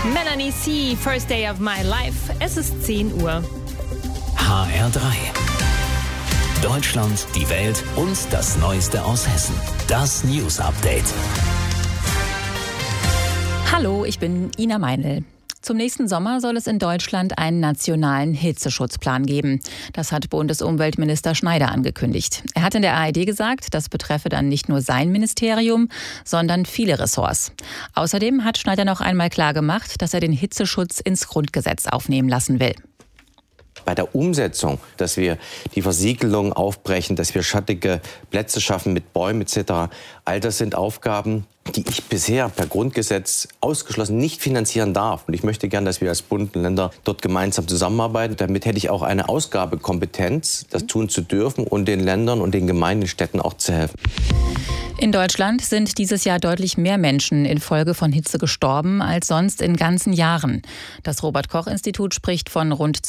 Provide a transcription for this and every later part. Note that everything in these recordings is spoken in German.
Melanie C., First Day of My Life. Es ist 10 Uhr. HR3. Deutschland, die Welt und das Neueste aus Hessen. Das News Update. Hallo, ich bin Ina Meinl. Zum nächsten Sommer soll es in Deutschland einen nationalen Hitzeschutzplan geben. Das hat Bundesumweltminister Schneider angekündigt. Er hat in der ARD gesagt, das betreffe dann nicht nur sein Ministerium, sondern viele Ressorts. Außerdem hat Schneider noch einmal klargemacht, dass er den Hitzeschutz ins Grundgesetz aufnehmen lassen will. Bei der Umsetzung, dass wir die Versiegelung aufbrechen, dass wir schattige Plätze schaffen mit Bäumen etc., all das sind Aufgaben, die ich bisher per Grundgesetz ausgeschlossen nicht finanzieren darf. Und ich möchte gern, dass wir als Bund und Länder dort gemeinsam zusammenarbeiten. Damit hätte ich auch eine Ausgabekompetenz, das tun zu dürfen und den Ländern und den Gemeinden, Städten auch zu helfen. In Deutschland sind dieses Jahr deutlich mehr Menschen infolge von Hitze gestorben als sonst in ganzen Jahren. Das Robert-Koch-Institut spricht von rund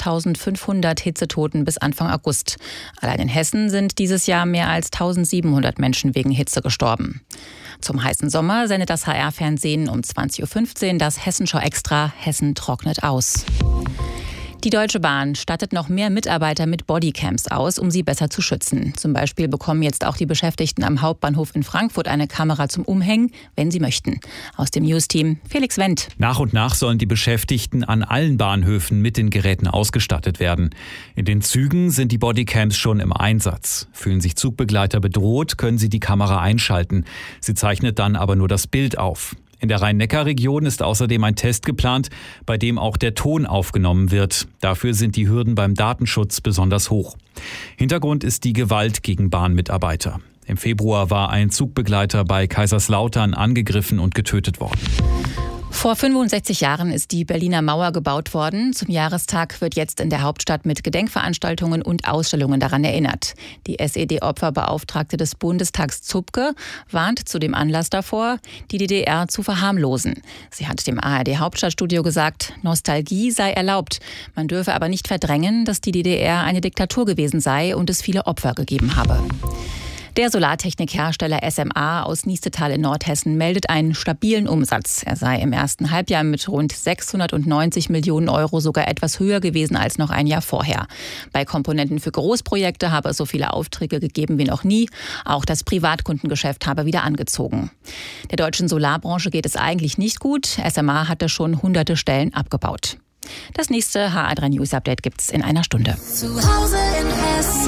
12.500 Hitzetoten bis Anfang August. Allein in Hessen sind dieses Jahr mehr als 1.700 Menschen wegen Hitze gestorben. Zum heißen Sommer sendet das HR-Fernsehen um 20.15 Uhr das Hessenschau Extra Hessen trocknet aus. Die Deutsche Bahn stattet noch mehr Mitarbeiter mit Bodycams aus, um sie besser zu schützen. Zum Beispiel bekommen jetzt auch die Beschäftigten am Hauptbahnhof in Frankfurt eine Kamera zum Umhängen, wenn sie möchten. Aus dem News-Team Felix Wendt. Nach und nach sollen die Beschäftigten an allen Bahnhöfen mit den Geräten ausgestattet werden. In den Zügen sind die Bodycams schon im Einsatz. Fühlen sich Zugbegleiter bedroht, können sie die Kamera einschalten. Sie zeichnet dann aber nur das Bild auf. In der Rhein-Neckar-Region ist außerdem ein Test geplant, bei dem auch der Ton aufgenommen wird. Dafür sind die Hürden beim Datenschutz besonders hoch. Hintergrund ist die Gewalt gegen Bahnmitarbeiter. Im Februar war ein Zugbegleiter bei Kaiserslautern angegriffen und getötet worden. Vor 65 Jahren ist die Berliner Mauer gebaut worden. Zum Jahrestag wird jetzt in der Hauptstadt mit Gedenkveranstaltungen und Ausstellungen daran erinnert. Die SED-Opferbeauftragte des Bundestags Zupke warnt zu dem Anlass davor, die DDR zu verharmlosen. Sie hat dem ARD-Hauptstadtstudio gesagt, Nostalgie sei erlaubt. Man dürfe aber nicht verdrängen, dass die DDR eine Diktatur gewesen sei und es viele Opfer gegeben habe. Der Solartechnikhersteller SMA aus Niestetal in Nordhessen meldet einen stabilen Umsatz. Er sei im ersten Halbjahr mit rund 690 Millionen Euro sogar etwas höher gewesen als noch ein Jahr vorher. Bei Komponenten für Großprojekte habe es so viele Aufträge gegeben wie noch nie. Auch das Privatkundengeschäft habe wieder angezogen. Der deutschen Solarbranche geht es eigentlich nicht gut. SMA hatte schon hunderte Stellen abgebaut. Das nächste HR3 News Update gibt's in einer Stunde. Zu Hause in Hessen.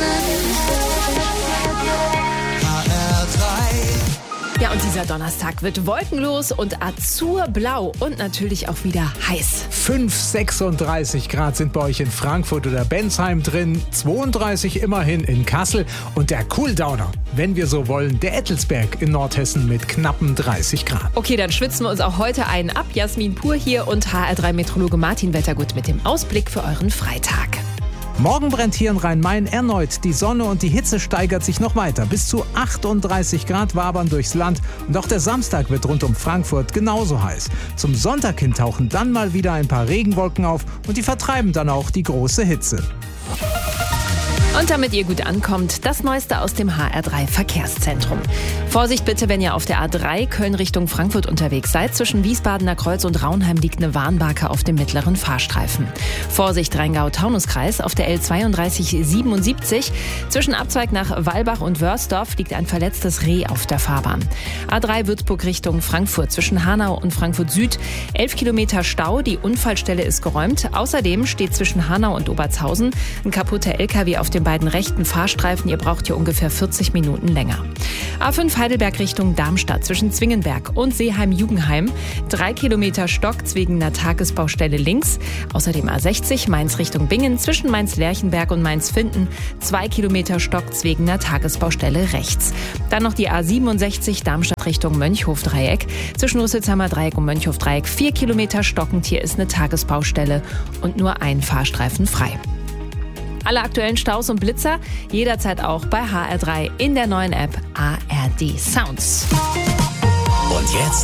Ja, und dieser Donnerstag wird wolkenlos und azurblau und natürlich auch wieder heiß. 36 Grad sind bei euch in Frankfurt oder Bensheim drin, 32 immerhin in Kassel und der Cooldowner, wenn wir so wollen, der Ettelsberg in Nordhessen mit knappen 30 Grad. Okay, dann schwitzen wir uns auch heute einen ab. Jasmin Pur hier und HR3-Meteorologe Martin Wettergut mit dem Ausblick für euren Freitag. Morgen brennt hier in Rhein-Main erneut die Sonne und die Hitze steigert sich noch weiter. Bis zu 38 Grad wabern durchs Land und auch der Samstag wird rund um Frankfurt genauso heiß. Zum Sonntag hin tauchen dann mal wieder ein paar Regenwolken auf und die vertreiben dann auch die große Hitze. Und damit ihr gut ankommt, das Neueste aus dem HR3 Verkehrszentrum. Vorsicht bitte, wenn ihr auf der A3 Köln Richtung Frankfurt unterwegs seid. Zwischen Wiesbadener Kreuz und Raunheim liegt eine Warnbarke auf dem mittleren Fahrstreifen. Vorsicht Rheingau-Taunus-Kreis auf der L3277. Zwischen Abzweig nach Walbach und Wörsdorf liegt ein verletztes Reh auf der Fahrbahn. A3 Würzburg Richtung Frankfurt zwischen Hanau und Frankfurt Süd. 11 Kilometer Stau, die Unfallstelle ist geräumt. Außerdem steht zwischen Hanau und Obertshausen ein kaputter LKW auf dem beiden rechten Fahrstreifen. Ihr braucht hier ungefähr 40 Minuten länger. A5 Heidelberg Richtung Darmstadt zwischen Zwingenberg und Seeheim-Jugenheim. 3 Kilometer Stock wegen einer Tagesbaustelle links. Außerdem A60 Mainz Richtung Bingen zwischen Mainz-Lerchenberg und Mainz-Finden. 2 Kilometer Stock wegen einer Tagesbaustelle rechts. Dann noch die A67 Darmstadt Richtung Mönchhof-Dreieck. Zwischen Rüsselsheimer Dreieck und Mönchhof-Dreieck 4 Kilometer stockend. Hier ist eine Tagesbaustelle und nur ein Fahrstreifen frei. Alle aktuellen Staus und Blitzer jederzeit auch bei HR3 in der neuen App ARD Sounds. Und jetzt